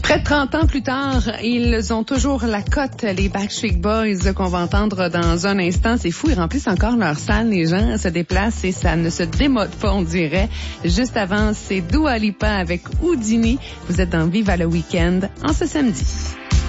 Près de 30 ans plus tard, ils ont toujours la cote, les Backstreet Boys qu'on va entendre dans un instant. C'est fou, ils remplissent encore leur salle, les gens se déplacent et ça ne se démode pas, on dirait. Juste avant, c'est Dua Lipa avec Houdini. Vous êtes dans Viva le Week-end en ce samedi.